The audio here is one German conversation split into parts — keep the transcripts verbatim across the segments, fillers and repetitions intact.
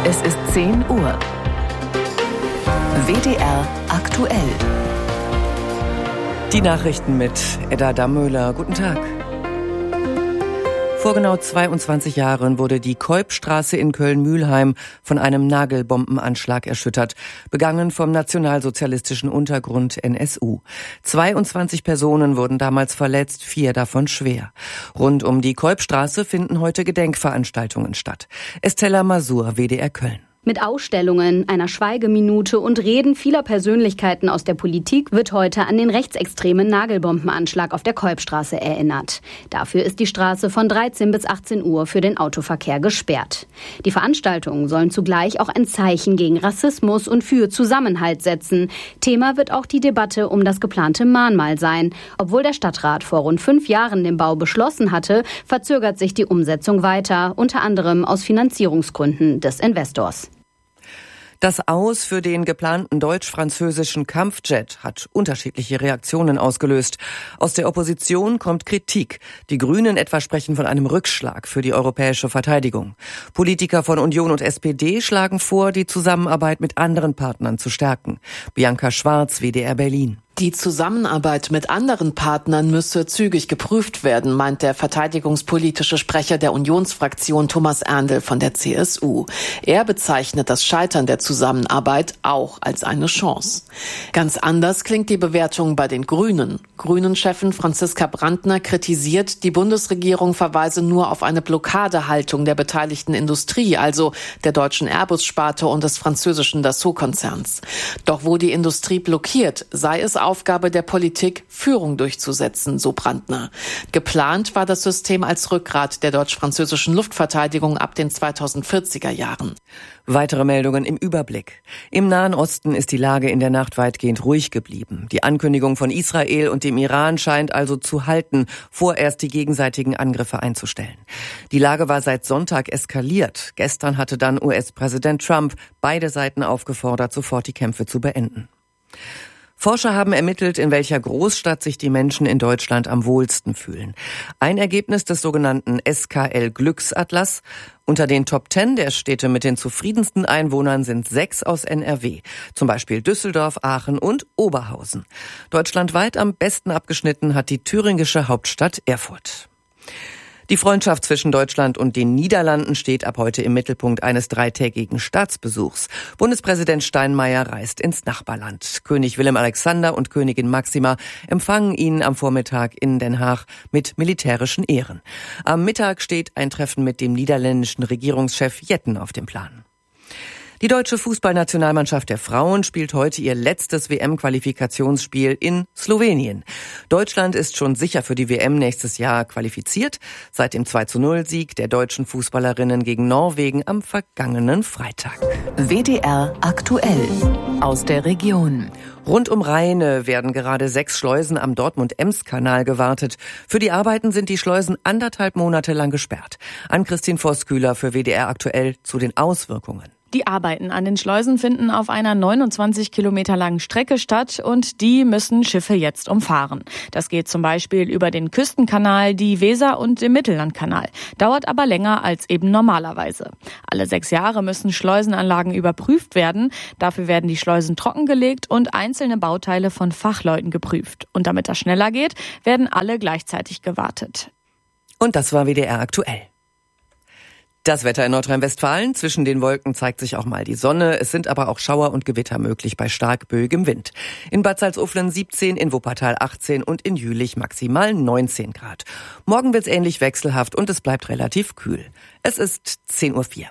Es ist zehn Uhr. W D R aktuell. Die Nachrichten mit Edda Dammöhler. Guten Tag. Vor genau zweiundzwanzig Jahren wurde die Keupstraße in Köln-Mühlheim von einem Nagelbombenanschlag erschüttert, begangen vom nationalsozialistischen Untergrund N S U. zweiundzwanzig Personen wurden damals verletzt, vier davon schwer. Rund um die Keupstraße finden heute Gedenkveranstaltungen statt. Estella Masur, W D R Köln. Mit Ausstellungen, einer Schweigeminute und Reden vieler Persönlichkeiten aus der Politik wird heute an den rechtsextremen Nagelbombenanschlag auf der Keupstraße erinnert. Dafür ist die Straße von dreizehn bis achtzehn Uhr für den Autoverkehr gesperrt. Die Veranstaltungen sollen zugleich auch ein Zeichen gegen Rassismus und für Zusammenhalt setzen. Thema wird auch die Debatte um das geplante Mahnmal sein. Obwohl der Stadtrat vor rund fünf Jahren den Bau beschlossen hatte, verzögert sich die Umsetzung weiter, unter anderem aus Finanzierungsgründen des Investors. Das Aus für den geplanten deutsch-französischen Kampfjet hat unterschiedliche Reaktionen ausgelöst. Aus der Opposition kommt Kritik. Die Grünen etwa sprechen von einem Rückschlag für die europäische Verteidigung. Politiker von Union und S P D schlagen vor, die Zusammenarbeit mit anderen Partnern zu stärken. Bianca Schwarz, W D R Berlin. Die Zusammenarbeit mit anderen Partnern müsse zügig geprüft werden, meint der verteidigungspolitische Sprecher der Unionsfraktion Thomas Erndl von der C S U. Er bezeichnet das Scheitern der Zusammenarbeit auch als eine Chance. Ganz anders klingt die Bewertung bei den Grünen. Grünen-Chefin Franziska Brandner kritisiert, die Bundesregierung verweise nur auf eine Blockadehaltung der beteiligten Industrie, also der deutschen Airbus-Sparte und des französischen Dassault-Konzerns. Doch wo die Industrie blockiert, sei es Aufgabe der Politik, Führung durchzusetzen, so Brandner. Geplant war das System als Rückgrat der deutsch-französischen Luftverteidigung ab den zweitausendvierziger Jahren. Weitere Meldungen im Überblick. Im Nahen Osten ist die Lage in der Nacht weitgehend ruhig geblieben. Die Ankündigung von Israel und dem Iran scheint also zu halten, vorerst die gegenseitigen Angriffe einzustellen. Die Lage war seit Sonntag eskaliert. Gestern hatte dann U S-Präsident Trump beide Seiten aufgefordert, sofort die Kämpfe zu beenden. Forscher haben ermittelt, in welcher Großstadt sich die Menschen in Deutschland am wohlsten fühlen. Ein Ergebnis des sogenannten S K L-Glücksatlas. Unter den Top Ten der Städte mit den zufriedensten Einwohnern sind sechs aus N R W. Zum Beispiel Düsseldorf, Aachen und Oberhausen. Deutschlandweit am besten abgeschnitten hat die thüringische Hauptstadt Erfurt. Die Freundschaft zwischen Deutschland und den Niederlanden steht ab heute im Mittelpunkt eines dreitägigen Staatsbesuchs. Bundespräsident Steinmeier reist ins Nachbarland. König Willem Alexander und Königin Maxima empfangen ihn am Vormittag in Den Haag mit militärischen Ehren. Am Mittag steht ein Treffen mit dem niederländischen Regierungschef Jetten auf dem Plan. Die deutsche Fußballnationalmannschaft der Frauen spielt heute ihr letztes W M-Qualifikationsspiel in Slowenien. Deutschland ist schon sicher für die W M nächstes Jahr qualifiziert, seit dem zwei zu null Sieg der deutschen Fußballerinnen gegen Norwegen am vergangenen Freitag. W D R aktuell aus der Region. Rund um Rheine werden gerade sechs Schleusen am Dortmund-Ems-Kanal gewartet. Für die Arbeiten sind die Schleusen anderthalb Monate lang gesperrt. Ann-Christine Vosskühler für W D R aktuell zu den Auswirkungen. Die Arbeiten an den Schleusen finden auf einer neunundzwanzig Kilometer langen Strecke statt und die müssen Schiffe jetzt umfahren. Das geht zum Beispiel über den Küstenkanal, die Weser und den Mittellandkanal. Dauert aber länger als eben normalerweise. Alle sechs Jahre müssen Schleusenanlagen überprüft werden. Dafür werden die Schleusen trockengelegt und einzelne Bauteile von Fachleuten geprüft. Und damit das schneller geht, werden alle gleichzeitig gewartet. Und das war W D R aktuell. Das Wetter in Nordrhein-Westfalen. Zwischen den Wolken zeigt sich auch mal die Sonne. Es sind aber auch Schauer und Gewitter möglich bei stark böigem Wind. In Bad Salzuflen siebzehn, in Wuppertal achtzehn und in Jülich maximal neunzehn Grad. Morgen wird's ähnlich wechselhaft und es bleibt relativ kühl. Es ist zehn Uhr vier.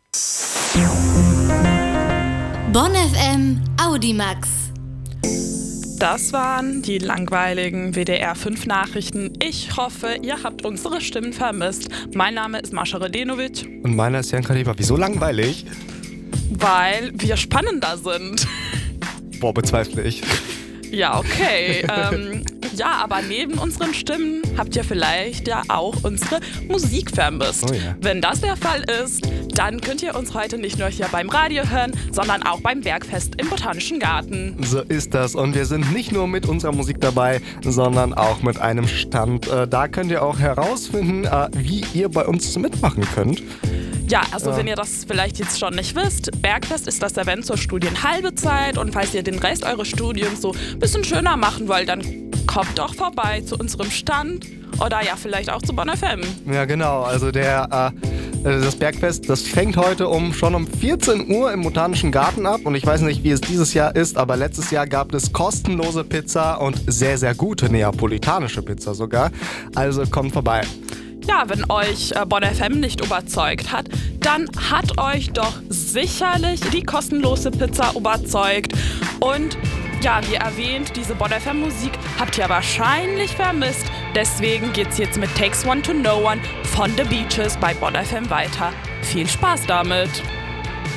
Bonn F M Audimax. Das waren die langweiligen W D R fünf Nachrichten. Ich hoffe, ihr habt unsere Stimmen vermisst. Mein Name ist Mascha Radenovic. Und meiner ist Jan Kaliber. Wieso langweilig? Weil wir spannender sind. Boah, bezweifle ich. Ja, okay. ähm, ja, aber neben unseren Stimmen habt ihr vielleicht ja auch unsere Musik vermisst. Oh ja. Wenn das der Fall ist, dann könnt ihr uns heute nicht nur hier beim Radio hören, sondern auch beim Bergfest im Botanischen Garten. So ist das. Und wir sind nicht nur mit unserer Musik dabei, sondern auch mit einem Stand. Äh, da könnt ihr auch herausfinden, äh, wie ihr bei uns mitmachen könnt. Ja, also Ja. wenn ihr das vielleicht jetzt schon nicht wisst, Bergfest ist das Event zur Studienhalbezeit und falls ihr den Rest eures Studiums so ein bisschen schöner machen wollt, dann kommt doch vorbei zu unserem Stand oder ja, vielleicht auch zu Bonn F M. Ja, genau. Also der, äh, das Bergfest, das fängt heute um schon um vierzehn Uhr im Botanischen Garten ab. Und ich weiß nicht, wie es dieses Jahr ist, aber letztes Jahr gab es kostenlose Pizza und sehr, sehr gute neapolitanische Pizza sogar. Also kommt vorbei. Ja, wenn euch äh, Bonn F M nicht überzeugt hat, dann hat euch doch sicherlich die kostenlose Pizza überzeugt. Und ja, wie erwähnt, diese Bonn F M-Musik habt ihr wahrscheinlich vermisst. Deswegen geht's jetzt mit Takes One to Know One von The Beaches bei Bonn F M weiter. Viel Spaß damit!